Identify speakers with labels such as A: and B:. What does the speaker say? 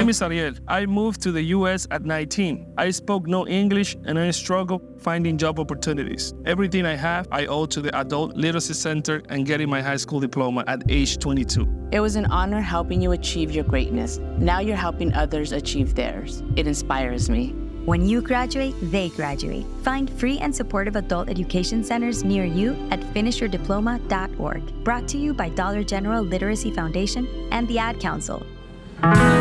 A: name is Ariel. I moved to the U.S. at 19. I spoke no English and I struggled finding job opportunities. Everything I have, I owe to the Adult Literacy Center and getting my high school diploma at age 22.
B: It was an honor helping you achieve your greatness. Now you're helping others achieve theirs. It inspires me.
C: When you graduate, they graduate. Find free and supportive adult education centers near you at finishyourdiploma.org. Brought to you by Dollar General Literacy Foundation and the Ad Council.